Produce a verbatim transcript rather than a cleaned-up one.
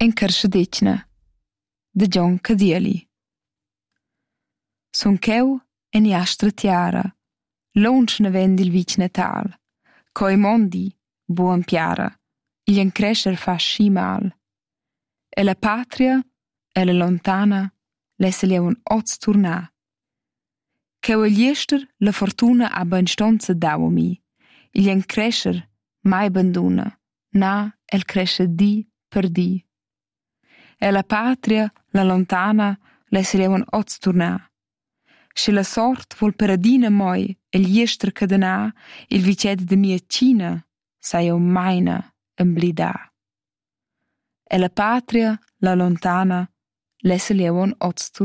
en Carschadetgna, de John Cadieli. Son cheu en Iastra Tiara, lonsch ne vend il vic Natal, coi mondi, buon piara, il en crescer fa schi mal. E la patria, e la lontana, lesse le un oz turna. Cheu il iester la fortuna a ben stonza dau a mi, il en crescer mai banduna, na el crescer di per di. E la patria, la lontana, lesse le un oz turna. Se la sort vol peradina moi el iester cadena, il viced de mia cina, sai eu maina emblida. E la patria, la lontana, lesse le un oz turna.